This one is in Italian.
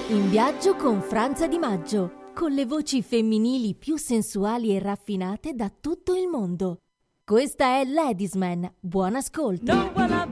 In viaggio con Franza Di Maggio, con le voci femminili più sensuali e raffinate da tutto il mondo. Questa è Ladies Man. Buon ascolto. Know what I've